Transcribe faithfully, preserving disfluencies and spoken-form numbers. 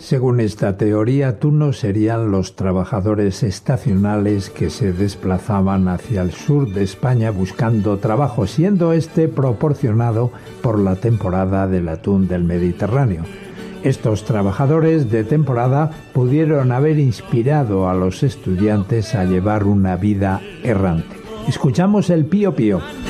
Según esta teoría, tunos serían los trabajadores estacionales que se desplazaban hacia el sur de España buscando trabajo, siendo este proporcionado por la temporada del atún del Mediterráneo. Estos trabajadores de temporada pudieron haber inspirado a los estudiantes a llevar una vida errante. Escuchamos el pío pío.